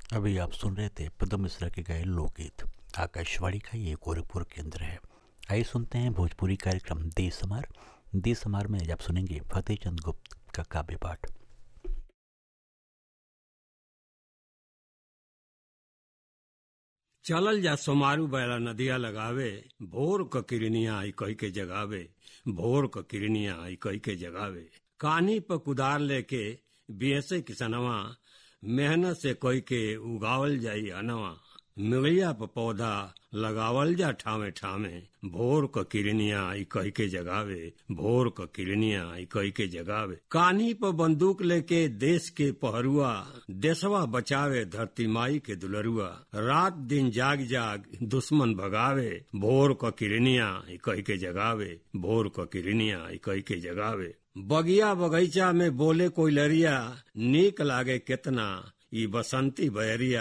अभी आप सुन रहे थे पदम मिश्रा के गाए लोकगीत। आकाशवाणी का ये गोरखपुर केंद्र है। आइए सुनते हैं भोजपुरी कार्यक्रम देश हमार। देश हमार में आज आप सुनेंगे फतेह चंद गुप्त का काव्य पाठ। चलल जा सोमारू बैला नदिया लगावे, भोर क किरनिया आई कही के जगावे, भोर क किरनिया आई कही के जगावे। कान्ही पर कुदार लेके बियसे किसनवा, मेहनत से कोई के उगावल जाई अनवा। मिगलिया पर पौधा लगावल जा ठामे ठामे, भोर क किरनिया आई कही के जगावे, भोर क किरनिया आई कही के जगावे। कान्ही पर बंदूक लेके देश के पहरुआ, देशवा बचावे धरती माई के दुलरुआ। रात दिन जाग जाग दुश्मन भगावे, भोर क किरनिया आई कही के जगावे, भोर क किरनिया आई कही के जगावे। बगिया बगीचा में बोले कोई लरिया, नीक लागे कितना ई बसंती बहरिया।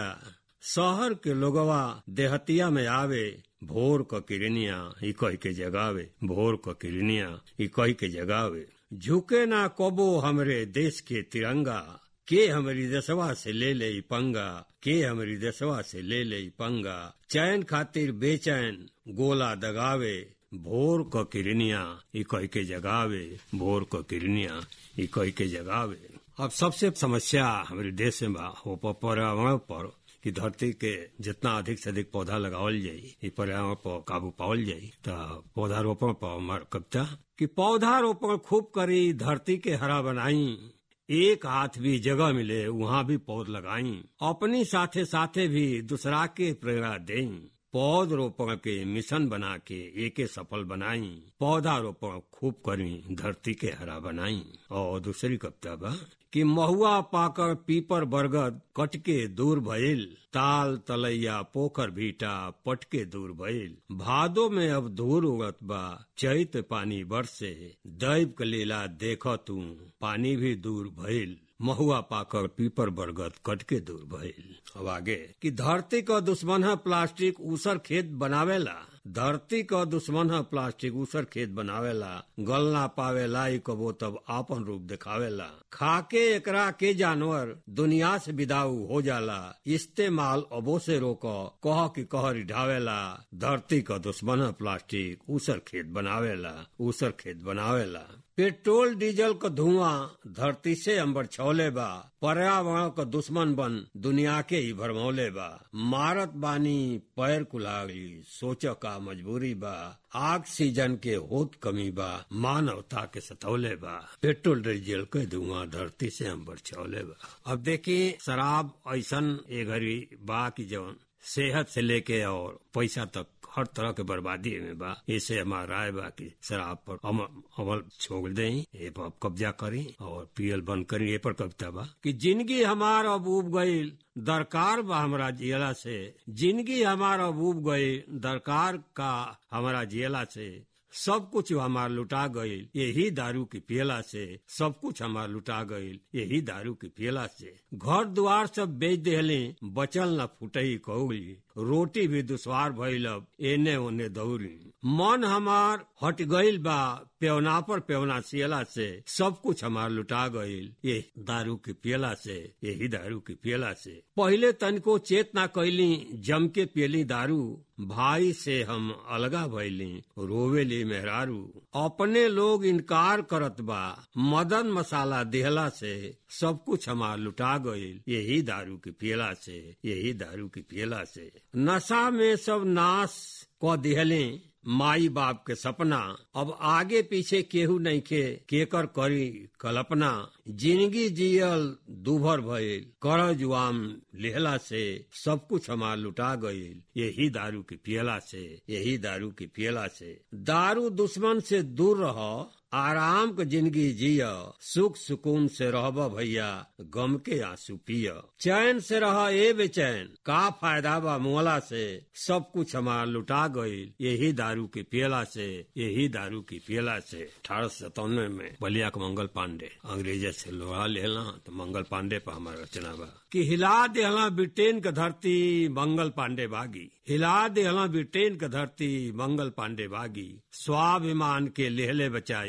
शहर के लोगवा देहतिया में आवे, भोर क किरनिया ई कही के जगावे, भोर क किरनिया ई कही के जगावे। झुके ना कबो हमरे देश के तिरंगा, के हमारी देशवा से ले ले पंगा, के हमारी देशवा से ले ले पंगा। चैन खातिर बेचैन गोला दगावे, भोर क किरनिया ई कही के जगावे, भोर क किरनिया ई कही के जगावे। अब सबसे समस्या हमारे देश में हो पर्यावरण पर कि धरती के जितना अधिक से अधिक पौधा लगावल जाये, ये पर्यावरण पर काबू पावल जाये। तो पौधारोपण पर हमार कविता कि पौधारोपण खूब करी, धरती के हरा बनाई। एक हाथ भी जगह मिले वहाँ भी पौध लगाई, अपनी साथे साथे भी दूसरा के प्रेरणा दें। पौध रोपण के मिशन बना के एके सफल बनाई, पौधा रोपण खूब करी, धरती के हरा बनाई। और दूसरी कविता बा कि महुआ पाकर पीपर बरगद कटके दूर भइल, ताल तलैया पोखर भीटा पटके दूर भइल। भादो में अब धूर उगत बा, चैत पानी बरसे, दैव के लीला देखो तू पानी भी दूर भइल। महुआ पाकर पीपर बरगद कटके दूर भइल। अब आगे कि धरती का दुश्मन है प्लास्टिक ऊसर खेत बनावेला, धरती का दुश्मन है प्लास्टिक ऊसर खेत बनावेला। गल ना पावेला ई कबो तब आपन रूप दिखावेला। खाके एकरा के जानवर दुनिया से विदाऊ हो जाला, इस्तेमाल अबो से रोको कह की कहर ढावेला। धरती का दुश्मन है प्लास्टिक ऊसर खेत बनावेला, ऊसर खेत बनावेला। पेट्रोल डीजल का धुआं धरती से अंबर छौले बा, पर्यावरण का दुश्मन बन दुनिया के ही भरमौले बा। मारत बानी पैर कुलागी सोच का मजबूरी बा, ऑक्सीजन के होत कमी बा मानवता के सतौले बा। पेट्रोल डीजल के धुआं धरती से अंबर छौले बा। अब देखिए शराब ऐसन ए घड़ी बा की जवन सेहत से लेके और पैसा तक हर तरह के बर्बादी में बा। इसे हमारा राय बा कि शराब पर अमल छोड़ दें, ये पर कब्जा करें और पियल बंद करें। ये पर कविता बा कि जिंदगी हमार अब उब गईल, दरकार बा हमरा जियला से। जिंदगी हमार अब उब गईल, दरकार का हमारा जियला से। सब कुछ हमार लुटा गईल, यही दारू की पियला से। सब कुछ हमार लुटा गईल, यही दारू की पियला से। घर द्वार सब बेच देहले, बचल न फुटई कौली। रोटी भी दुश्वार भइल अब एने ओने दौड़ी। मन हमार हट गईल बा पेवना पर पेवना सियला से। सब कुछ हमार लुटा गईल, ये दारू की पियला से, यही दारू की पियला से। पहले तनको चेत ना कैली, जम के पियली दारू। भाई से हम अलगा भइली, रोवेली मेहरारू। अपने लोग इनकार करत बा, मदन मसाला देहला से। सब कुछ हमार लुटा गईल, यही दारू की पियला से, यही दारू की पियला से। नशा में सब नाश को दिहले माई बाप के सपना। अब आगे पीछे केहू नहीं के केकर करी कल्पना। जिंदगी जियल दूभर भइल, कर जुआम लेहला से। सब कुछ हमार लुटा गईल, यही दारू की पियला से, यही दारू की पियला से। दारू दुश्मन से दूर रहो, आराम के जिंदगी जिया। सुख सुकून से रहब भैया, गम के आंसू पिया। चैन से रह ए बेचैन, का फायदा बा मुअला से। सब कुछ हमार लुटा गईल, यही दारू की पियला से, यही दारू की पियला से। 1897 में बलिया के मंगल पांडे अंग्रेज से लोहा लेला तो मंगल पांडे पर हमारा रचना बा कि हिला देहला ब्रिटेन के धरती मंगल पांडे बागी। हिला देहला ब्रिटेन के धरती मंगल पांडे बागी। स्वाभिमान के लेहले बचाई,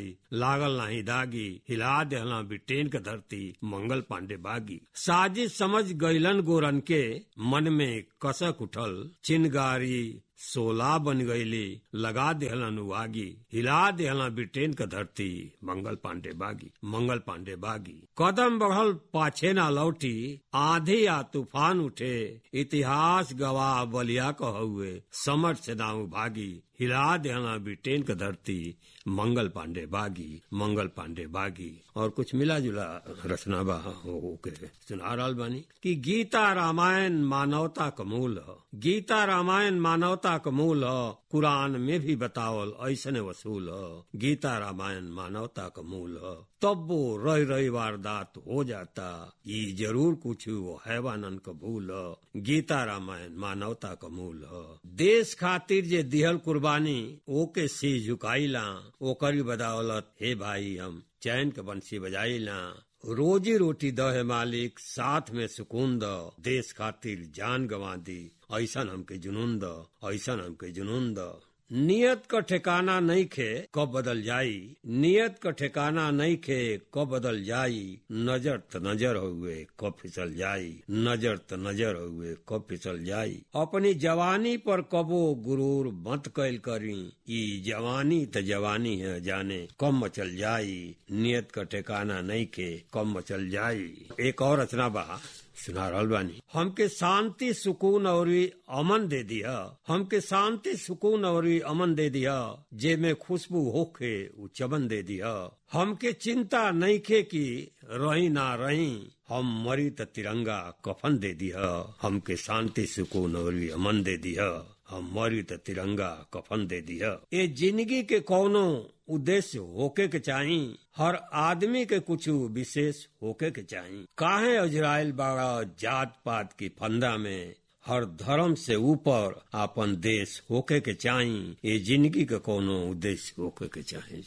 लागल नाही दागी, हिला देहला ब्रिटेन के धरती, मंगल पांडे बागी। साजिश समझ गईलन गोरन के, मन में कसक उठल, चिनगारी सोला बन गईली, लगा देहलन उवागी, हिला देहला ब्रिटेन के धरती, मंगल पांडे बागी, मंगल पांडे बागी। कदम बढ़ल पाछे ना लौटी, आंधी या तूफान उठे, इतिहास गवाह बलिया कहुए, समझ से नाऊ भागी, हिला देहला ब्रिटेन के धरती, मंगल पांडे बागी, मंगल पांडे बागी। और कुछ मिला जुला रचना बा हो के सुना रहल बानी कि गीता रामायण मानवता का मूल है, गीता रामायण मानवता का मूल है, कुरान में भी बतावल ऐसने वसूल है, गीता रामायण मानवता का मूल है, तब वो रही रही वारदात हो जाता, ये जरूर कुछ वो हैवानन का भूल है, गीता रामायण मानवता का मूल है। देश खातिर जे दिहल कुर्बानी, ओके सी झुकाईला, ओकरी बदौलत हे भाई हम चैन के बंसी बजाईला, रोजी रोटी दहे मालिक, साथ में सुकून द, देश खातिर जान गंवा दी, ऐसन हमके जुनून द, ऐसन हमके जुनून द। नियत का ठिकाना नहीं खे कब बदल जाई, नियत का ठिकाना नहीं खे कब बदल जाई, नजर त नजर हुए कब फिसल जाई, नजर त नजर हुए कब फिसल जाई। अपनी जवानी पर कबो गुरूर मत कैल करी, ई जवानी त जवानी है जाने कब मचल जाई, नियत का ठिकाना नहीं खे कब मचल जाई। एक और रचना बा सुना रहल बानी, हमके शांति सुकून और अमन दे दिया, हमके शांति सुकून और अमन दे दिया, जे में खुशबू होखे उ चमन दे दिया, हमके चिंता नहीं खे कि रही ना रही, हम मरी त तिरंगा कफन दे दिया, हमके शांति सुकून और अमन दे दिया, हम मरी त तिरंगा कफन दे दिया। ये जिंदगी के कौनो उद्देश्य होके के चाही, हर आदमी के कुछ विशेष होके के चाही, काहे अजराइल बाड़ा जात पात की फंदा में, हर धर्म से ऊपर आपन देश होके के चाही, ये जिंदगी के कोनो उद्देश्य होके के चाही।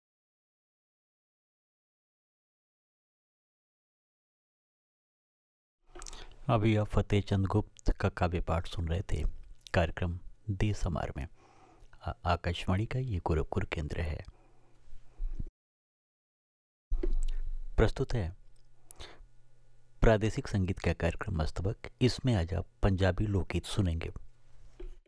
अभी आप फतेह चंद गुप्त का काव्य पाठ सुन रहे थे कार्यक्रम देश हमार में। आकाशवाणी का ये गोरखपुर केंद्र है। प्रस्तुत है प्रादेशिक संगीत का कार्यक्रम मस्तबक। इसमें आज आप पंजाबी लोकगीत सुनेंगे।